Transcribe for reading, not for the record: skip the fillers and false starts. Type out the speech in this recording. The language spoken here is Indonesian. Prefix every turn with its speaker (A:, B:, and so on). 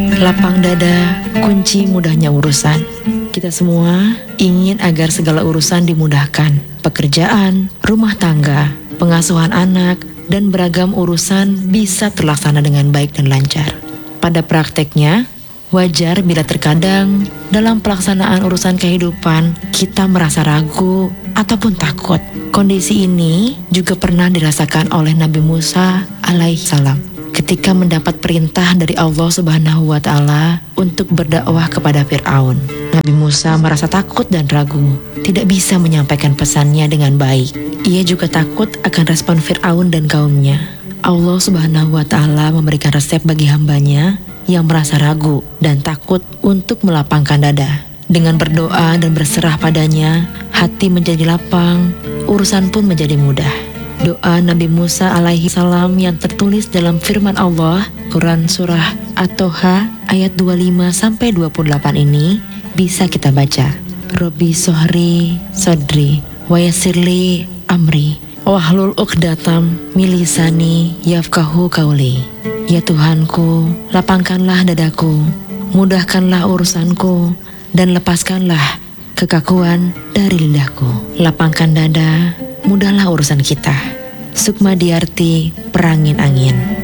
A: Lapang dada, kunci mudahnya urusan. Kita semua ingin agar segala urusan dimudahkan. Pekerjaan, rumah tangga, pengasuhan anak, dan beragam urusan bisa terlaksana dengan baik dan lancar. Pada prakteknya, wajar bila terkadang dalam pelaksanaan urusan kehidupan kita merasa ragu ataupun takut. Kondisi ini juga pernah dirasakan oleh Nabi Musa alaihissalam ketika mendapat perintah dari Allah Subhanahu wa Ta'ala untuk berdakwah kepada Fir'aun. Nabi Musa merasa takut dan ragu, tidak bisa menyampaikan pesannya dengan baik. Ia juga takut akan respon Fir'aun dan kaumnya. Allah Subhanahu wa Ta'ala memberikan resep bagi hambanya yang merasa ragu dan takut untuk melapangkan dada. Dengan berdoa dan berserah padanya, hati menjadi lapang, urusan pun menjadi mudah. Doa Nabi Musa alaihissalam yang tertulis dalam firman Allah, Quran Surah At-Toha ayat 25-28 ini bisa kita baca. Robbi sohri sodri, wa yassirli amri, wahlul uqdatam milisani yafqahu qauli. Ya Tuhanku, lapangkanlah dadaku, mudahkanlah urusanku, dan lepaskanlah kekakuan dari lidahku. Lapangkan dada, mudahlah urusan kita. Sukma Diarti, Perangin Angin.